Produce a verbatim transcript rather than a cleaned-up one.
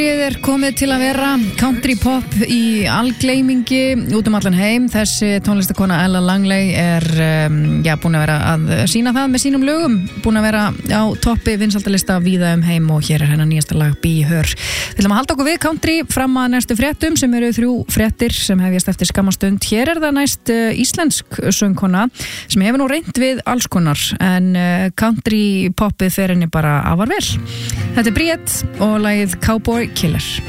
Ég er komið til að vera country pop í algleymingi út um allan heim. Þessi tónlistakona Ella Langley er um, já, búin að vera að sína það með sínum lögum, búin að vera á toppi vinsældarlista víða um heim og hér er hennar nýjasta lag Be Her. Við ætlum að halda okkur við country fram að næstu fréttum sem eru þrjú fréttir sem hefjast eftir skamastund. Hér er það næst uh, íslensk söngkona sem hefur nú reynt við alls konar en uh, country popið fer henni bara afar vel. Þetta er Bríett og lagið Cowboy Killer.